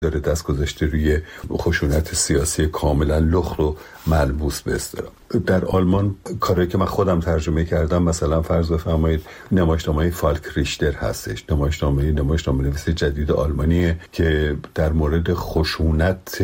داره دست گذاشته روی خشونت سیاسی کاملا لخت و ملموس به اصطلاح. در آلمان کاری که من خودم ترجمه کردم، مثلا فرض بفرمایید نمایشنامه فالک ریشتر هستش، نمایشنامه نویس جدید آلمانیه که در مورد خشونت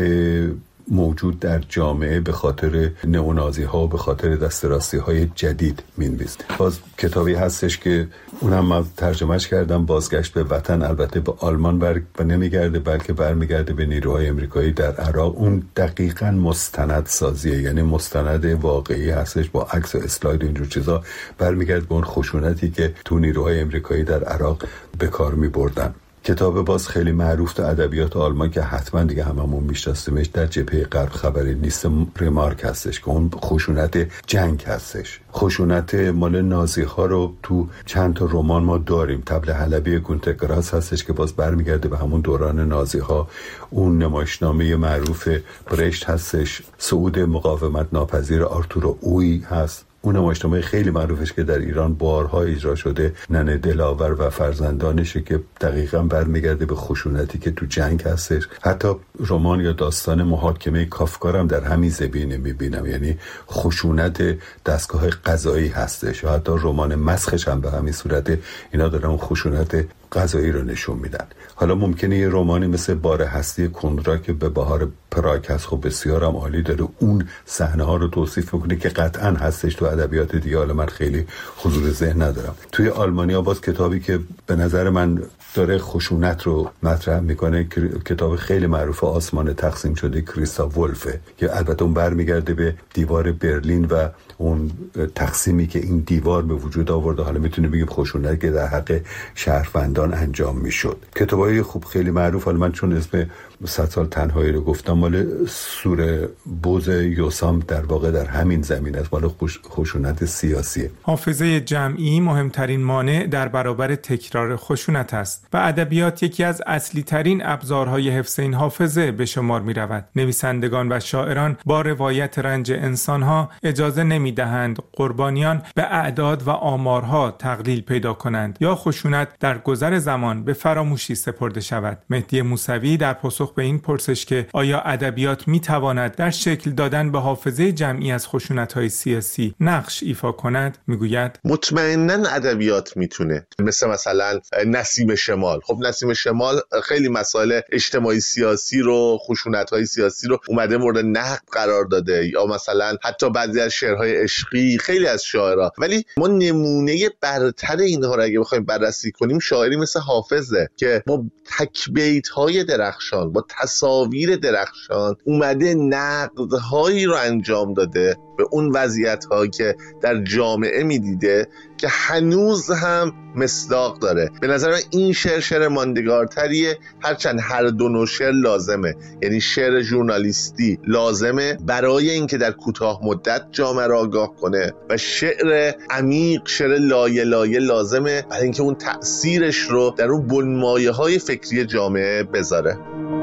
موجود در جامعه به خاطر نئونازی ها و به خاطر دست راستی های جدید مینویسه. باز کتابی هستش که اونم من ترجمهش کردم، بازگشت به وطن، البته به آلمان نمیگرده بلکه برمیگرده به نیروهای امریکایی در عراق. اون دقیقاً مستند سازیه، یعنی مستند واقعی هستش با عکس و اسلاید و اینجور چیزا، برمیگرده به اون خشونتی که تو نیروهای امریکایی در عراق به کار میبردن. کتاب باز خیلی معروف در ادبیات آلمان که حتما دیگه هممون میشناسیمش، در جبهه غرب خبری نیست، ریمارک هستش که اون خشونت جنگ هستش. خشونت مال نازی ها رو تو چند تا رمان ما داریم. طبل حلبی گونتر گراس هستش که باز برمیگرده به همون دوران نازی ها. اون نمایشنامه معروف برشت هستش، صعود مقاومت ناپذیر آرتور اوی هست. اون نمایشنامه خیلی معروفش که در ایران بارها اجرا شده، ننه دلاور و فرزندانشه، که دقیقاً برمیگرده به خشونتی که تو جنگ هستش. حتی رمان یا داستان محاکمه کافکا هم در همین زمینه میبینم، یعنی خشونت دستگاه قضایی هستش. یا حتی رمان مسخش هم به همین صورت، اینا دارن اون خشونت قضایی رو نشون میدن. حالا ممکنه یه رمانی مثل بار هستی کندرا که به بهار پراگ هست، خب بسیار هم عالی داره، اون صحنه ها رو توصیف میکنه که قطعا هستش تو ادبیات دیگه، حالا من خیلی حضور ذهن ندارم. توی آلمانیا باز کتابی که به نظر من داره خشونت رو مطرح میکنه، کتاب خیلی معروف آسمان تقسیم شده کریستاف ولفه، که البته اون برمیگرده به دیوار برلین و اون تقسیمی که این دیوار به وجود آورده. حالا میتونه بگیم خشونت که در حق شهروندان انجام میشد. کتابای خوب خیلی معروف، حالا من چون اسم 100 سال تنهایی رو گفتم، مال سوره بوز یوسام در واقع در همین زمین است، مال خشونت سیاسیه. حافظه جمعی مهمترین مانع در برابر تکرار خشونت است و ادبیات یکی از اصلی ترین ابزارهای حفظ این حافظه به شمار می رود. نویسندگان و شاعران با روایت رنج انسانها اجازه نمی دهند قربانیان به اعداد و آمارها تقلیل پیدا کنند یا خشونت در گذر زمان به فراموشی سپرده شود. مهدی موسوی در پاسخ به این پرسش که آیا ادبیات می تواند در شکل دادن به حافظه جمعی از خشونت‌های سیاسی نقش ایفا کند، میگوید مطمئناً ادبیات میتونه. مثلا نسیم شمال. خب نسیم شمال خیلی مسائل اجتماعی سیاسی رو، خشونت‌های سیاسی رو اومده مورد نقد قرار داده، یا مثلا حتی بعضی از شعرهای عشقی خیلی از شاعرها. ولی ما نمونه برتر اینها رو اگه بخوایم بررسی کنیم، شاعری مثل حافظه که با تک بیت‌های درخشان، با تصاویر درخشان اومده نقدهایی رو انجام داده به اون وضعیت‌هایی که در جامعه میدیده که هنوز هم مصداق داره. به نظر من این شعر ماندگارتریه، هرچند هر دو نوع شعر لازمه. یعنی شعر ژورنالیستی لازمه برای اینکه در کوتاه مدت جامعه را آگاه کنه، و شعر عمیق، شعر لایه لایه لازمه برای اینکه اون تأثیرش رو در اون بنمایه‌های فکری جامعه بذاره.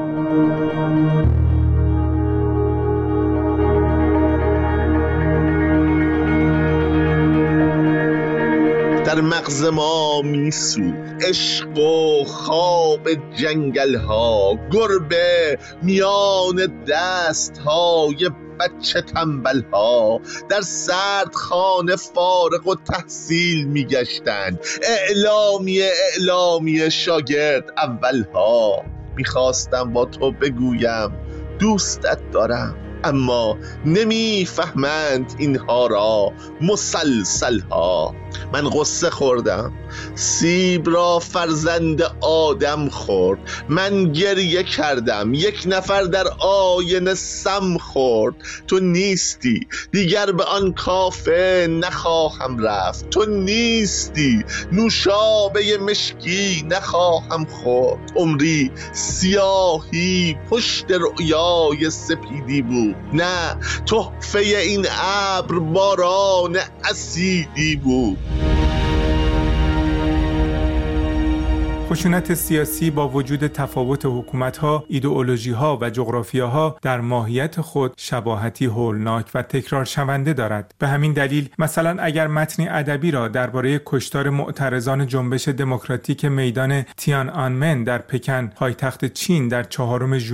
در مغز ما میسوخت عشق و خواب جنگل ها، گربه میان دست های بچه تنبل ها، در سرد خانه فارغ و تحصیل میگشتند، اعلامیه شاگرد اول ها. میخواستم با تو بگویم دوستت دارم، اما نمیفهمند اینها را مسلسل ها. من قصه خوردم، سیب را فرزند آدم خورد. من گریه کردم، یک نفر در آینه سم خورد. تو نیستی دیگر، به آن کافه نخواهم رفت. تو نیستی، نوشابه مشکی نخواهم خورد. عمری سیاهی پشت رؤیای سپیدی بود، نه تحفه این ابر باران اسیدی بود. خشونت سیاسی با وجود تفاوت حکومت‌ها، ایدئولوژی‌ها و جغرافیاها در ماهیت خود شباهتی هولناک و تکرار شونده دارد. به همین دلیل مثلا اگر متنی ادبی را درباره کشتار معترضان جنبش دموکراتیک میدان تیان‌آنمن در پکن، پایتخت چین در 4